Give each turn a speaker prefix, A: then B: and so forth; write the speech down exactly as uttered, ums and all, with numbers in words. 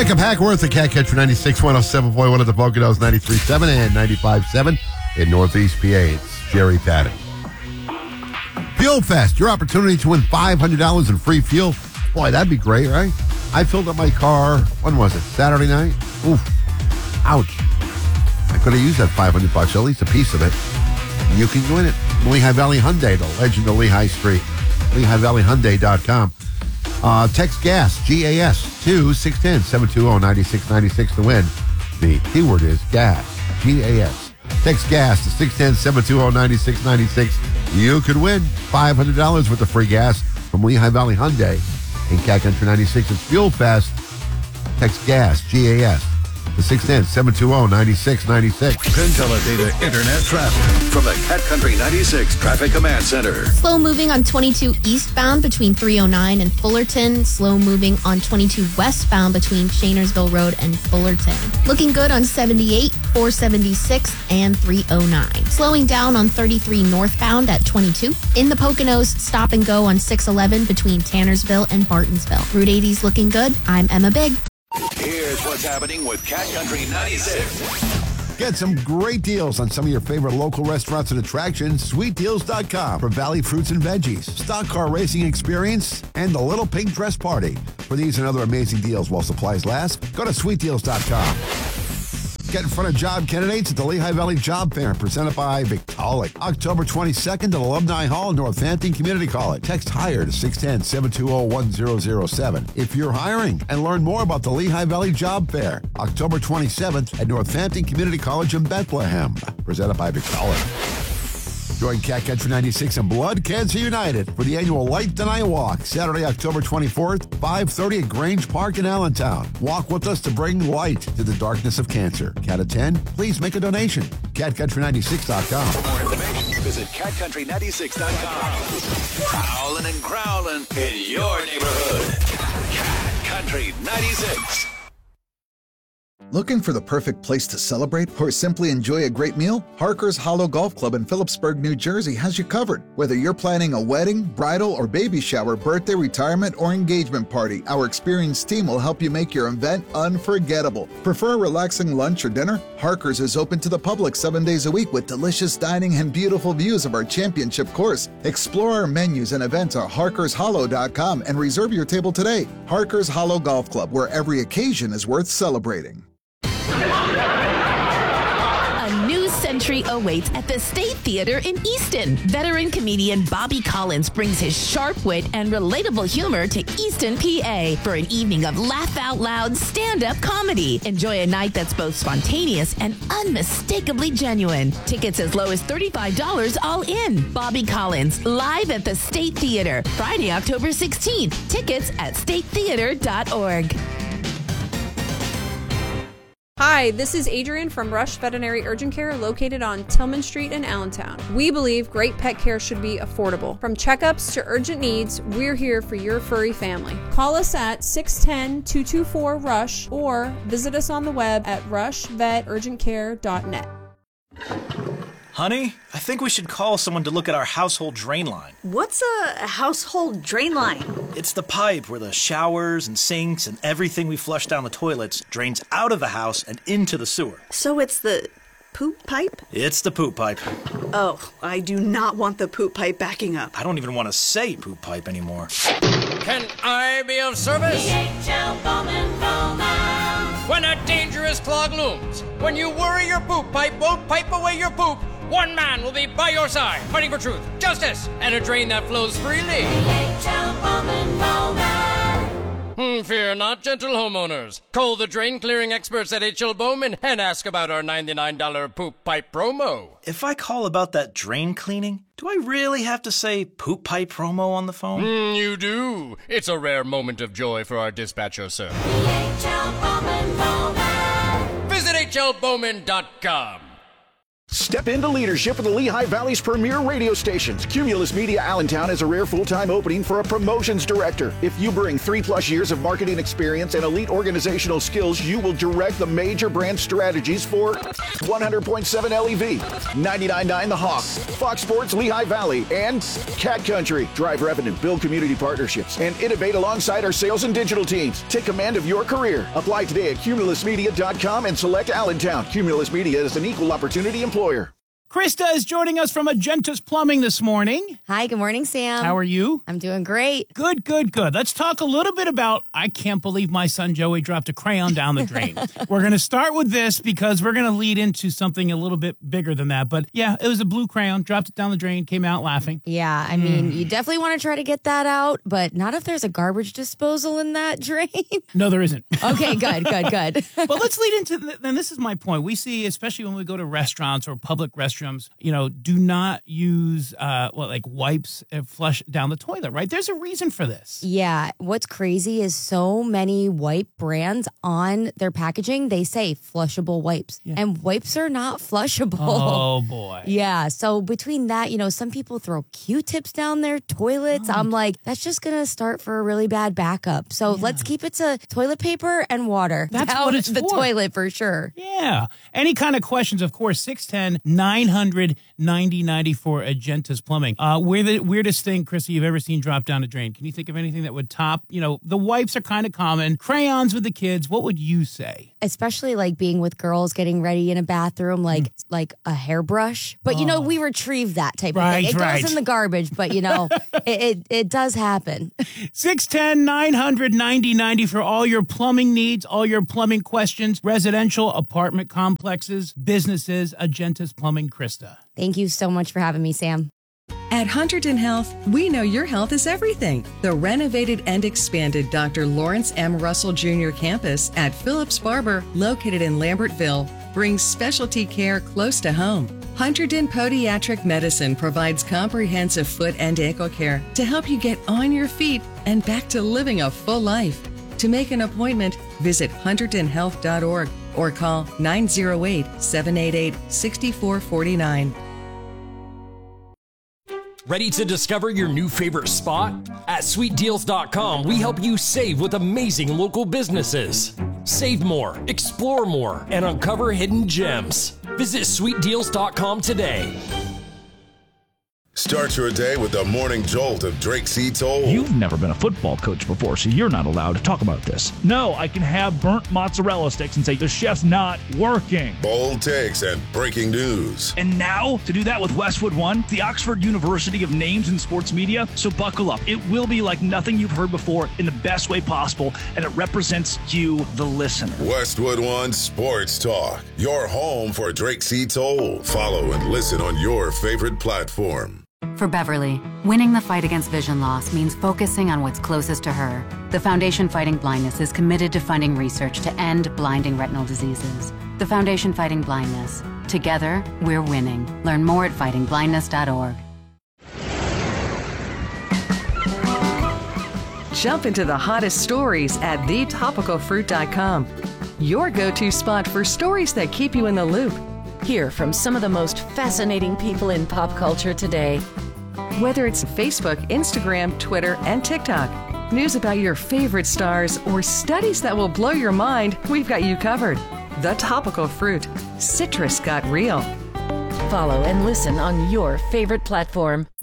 A: Jacob Hackworth, the Cat Catcher ninety-six point oh seven point one at the Poconos, ninety-three point seven and ninety-five point seven in Northeast P A. It's Jerry Patton. Fuel Fest, your opportunity to win five hundred dollars in free fuel. Boy, that'd be great, right? I filled up my car, when was it, Saturday night? Oof. Ouch. I could have used that five hundred bucks, at least a piece of it. You can win it. Lehigh Valley Hyundai, the legend of Lehigh Street. Lehigh Valley Hyundai dot com. Uh, text GAS, G A S, to six one zero, seven two zero, nine six nine six to win. The keyword is GAS, G A S. Text GAS to six one zero, seven two zero, nine six nine six. You could win five hundred dollars worth of free gas from Lehigh Valley Hyundai in Cat Country ninety-six. It's Fuel Fest. Text GAS, G A S, to six one zero, seven two zero, nine six nine six.
B: PinTeleData Internet traffic from the Cat Country ninety-six Traffic Command Center.
C: Slow moving on twenty-two eastbound between three oh nine and Fullerton. Slow moving on twenty-two westbound between Shanersville Road and Fullerton. Looking good on seventy-eight, four seventy-six, and three oh nine. Slowing down on thirty-three northbound at twenty-two. In the Poconos, stop and go on six eleven between Tannersville and Bartonsville. Route eighty's looking good. I'm Emma Big.
B: Here's what's happening with Cat Country ninety-six.
A: Get some great deals on some of your favorite local restaurants and attractions. Sweet Deals dot com for Valley Fruits and Veggies, stock car racing experience, and the Little Pink Dress Party. For these and other amazing deals while supplies last, go to Sweet Deals dot com. Get in front of job candidates at the Lehigh Valley Job Fair, presented by Victaulic. October twenty-second at Alumni Hall, Northampton Community College. Text HIRE to six one zero, seven two zero, one zero zero seven if you're hiring. And learn more about the Lehigh Valley Job Fair, October twenty-seventh at Northampton Community College in Bethlehem, presented by Victaulic. Join Cat Country ninety-six and Blood Cancer United for the annual Light the Night Walk, Saturday, October twenty-fourth, five thirty at Grange Park in Allentown. Walk with us to bring light to the darkness of cancer. Cat attend? Please make a donation. Cat Country ninety-six dot com.
B: For more information, visit Cat Country ninety-six dot com. Prowling and growling in your neighborhood. Cat Country ninety-six.
D: Looking for the perfect place to celebrate or simply enjoy a great meal? Harker's Hollow Golf Club in Phillipsburg, New Jersey has you covered. Whether you're planning a wedding, bridal, or baby shower, birthday, retirement, or engagement party, our experienced team will help you make your event unforgettable. Prefer a relaxing lunch or dinner? Harker's is open to the public seven days a week with delicious dining and beautiful views of our championship course. Explore our menus and events at harkers hollow dot com and reserve your table today. Harker's Hollow Golf Club, where every occasion is worth celebrating.
E: A new century awaits at the State Theater in Easton. Veteran comedian Bobby Collins brings his sharp wit and relatable humor to Easton, P A for an evening of laugh-out-loud stand-up comedy. Enjoy a night that's both spontaneous and unmistakably genuine. Tickets as low as thirty-five dollars all in. Bobby Collins, live at the State Theater, Friday, October sixteenth. Tickets at state theater dot org.
F: Hi, this is Adrian from Rush Veterinary Urgent Care located on Tillman Street in Allentown. We believe great pet care should be affordable. From checkups to urgent needs, we're here for your furry family. Call us at six one zero, two two four, RUSH or visit us on the web at rush vet urgent care dot net.
G: Honey, I think we should call someone to look at our household drain line.
H: What's a household drain line?
G: It's the pipe where the showers and sinks and everything we flush down the toilets drains out of the house and into the sewer.
H: So it's the poop pipe?
G: It's the poop pipe.
H: Oh, I do not want the poop pipe backing up.
G: I don't even want to say poop pipe anymore.
I: Can I be of service?
J: D H L Bowman Bowman.
I: When a dangerous clog looms, when you worry your poop pipe won't pipe away your poop, one man will be by your side, fighting for truth, justice, and a drain that flows freely.
J: D H L Bowman Bowman.
I: Hmm, fear not, gentle homeowners. Call the drain clearing experts at H L Bowman and ask about our ninety-nine dollars poop pipe promo.
G: If I call about that drain cleaning, do I really have to say poop pipe promo on the phone?
I: Mm, you do. It's a rare moment of joy for our dispatcher, sir.
J: D H L Bowman Bowman.
I: Visit H L Bowman dot com.
K: Step into leadership with the Lehigh Valley's premier radio stations. Cumulus Media Allentown has a rare full-time opening for a promotions director. If you bring three-plus years of marketing experience and elite organizational skills, you will direct the major brand strategies for one hundred point seven L E V, ninety-nine point nine The Hawk, Fox Sports Lehigh Valley, and Cat Country. Drive revenue, build community partnerships, and innovate alongside our sales and digital teams. Take command of your career. Apply today at cumulus media dot com and select Allentown. Cumulus Media is an equal opportunity employer.
L: Krista is joining us from Agentis Plumbing this morning.
M: Hi, good morning, Sam.
L: How are you?
M: I'm doing great.
L: Good, good, good. Let's talk a little bit about, I can't believe my son Joey dropped a crayon down the drain. We're going to start with this because we're going to lead into something a little bit bigger than that. But yeah, it was a blue crayon, dropped it down the drain, came out laughing.
M: Yeah, I mean, mm. you definitely want to try to get that out, but not if there's a garbage disposal in that drain.
L: No, there isn't.
M: Okay, good, good, good.
L: But let's lead into, and this is my point. We see, especially when we go to restaurants or public restrooms, you know, do not use, uh, what, like wipes and flush down the toilet, right? There's a reason for this.
M: Yeah. What's crazy is so many wipe brands on their packaging, they say flushable wipes. Yeah. And wipes are not flushable.
L: Oh, boy.
M: Yeah. So between that, you know, some people throw Q-tips down their toilets. Oh. I'm like, that's just going to start for a really bad backup. So yeah. let's keep it to toilet paper and water.
L: That's
M: down
L: what it's
M: the
L: for.
M: toilet for sure.
L: Yeah. Any kind of questions, of course, six one zero, nine hundred, ninety ninety for Agentis Plumbing. Uh, we're the weirdest thing, Krista, you've ever seen drop down a drain. Can you think of anything that would top, you know, the wipes are kind of common, crayons with the kids. What would you say?
M: Especially like being with girls getting ready in a bathroom, like mm. like a hairbrush. But, oh. you know, we retrieve that type
L: right,
M: of thing. It
L: right.
M: goes in the garbage, but, you know, it, it, it does happen.
L: six one zero, nine hundred, ninety ninety for all your plumbing needs, all your plumbing questions, residential, apartment complexes, businesses, Agentis Plumbing, Krista.
M: Thank you so much for having me, Sam.
N: At Hunterdon Health, we know your health is everything. The renovated and expanded Doctor Lawrence M. Russell Junior campus at Phillips Barber, located in Lambertville, brings specialty care close to home. Hunterdon Podiatric Medicine provides comprehensive foot and ankle care to help you get on your feet and back to living a full life. To make an appointment, visit hunterdon health dot org or call nine zero eight, seven eight eight, six four four nine.
O: Ready to discover your new favorite spot? At sweet deals dot com, we help you save with amazing local businesses. Save more, explore more, and uncover hidden gems. Visit sweet deals dot com today.
P: Start your day with the morning jolt of Drake C. Toll.
Q: You've never been a football coach before, so you're not allowed to talk about this. No, I can have burnt mozzarella sticks and say the chef's not working.
P: Bold takes and breaking news.
Q: And now, to do that with Westwood One, the Oxford University of Names in Sports Media, so buckle up. It will be like nothing you've heard before in the best way possible, and it represents you, the listener.
P: Westwood One Sports Talk, your home for Drake C. Toll. Follow and listen on your favorite platform.
R: For Beverly, winning the fight against vision loss means focusing on what's closest to her. The Foundation Fighting Blindness is committed to funding research to end blinding retinal diseases. The Foundation Fighting Blindness. Together, we're winning. Learn more at fighting blindness dot org.
N: Jump into the hottest stories at the topical fruit dot com. Your go-to spot for stories that keep you in the loop.
E: Hear from some of the most fascinating people in pop culture today.
N: Whether it's Facebook, Instagram, Twitter, and TikTok, news about your favorite stars, or studies that will blow your mind, we've got you covered. The Topical Fruit. Citrus got real.
E: Follow and listen on your favorite platform.